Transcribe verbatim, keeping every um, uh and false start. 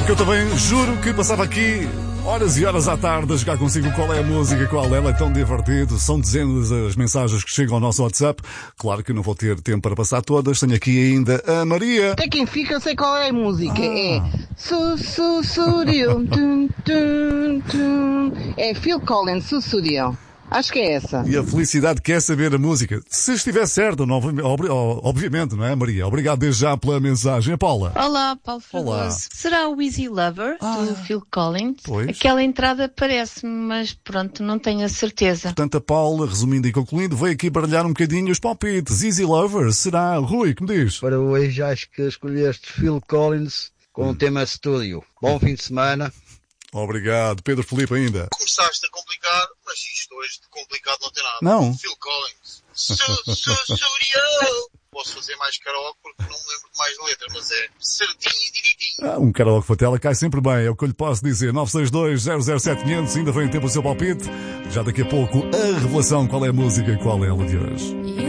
que eu também juro que passava aqui horas e horas à tarde a jogar consigo qual é a música, qual ela é tão divertido. São dezenas as mensagens que chegam ao nosso WhatsApp. Claro que não vou ter tempo para passar todas. Tenho aqui ainda a Maria. Até quem fica, eu sei qual é a música. Ah. É Sussudio. tum, tum, tum. É Phil Collins, Sussudio. Acho que é essa. E a felicidade quer saber a música. Se estiver certo, não, obviamente, não é, Maria? Obrigado desde já pela mensagem. A Paula. Olá, Paulo Fragoso. Olá. Será o Easy Lover, ah, do Phil Collins? Pois. Aquela entrada parece-me, mas pronto, não tenho a certeza. Portanto, a Paula, resumindo e concluindo, veio aqui baralhar um bocadinho os palpites. Easy Lover, será? Rui, que me diz? Para hoje acho que escolheste Phil Collins com o tema Studio. Bom fim de semana. Obrigado. Pedro Filipe ainda. Começaste a complicar, mas isto hoje de complicado não tem nada. Não. Phil Collins. Studio. Posso fazer mais karaoke porque não me lembro de mais letra, mas é certinho e direitinho. Ah, um karaoke fatela cai sempre bem, é o que eu lhe posso dizer. nove seis dois zero zero sete quinhentos, ainda vem tempo o seu palpite. Já daqui a pouco a revelação, qual é a música e qual é ela de hoje.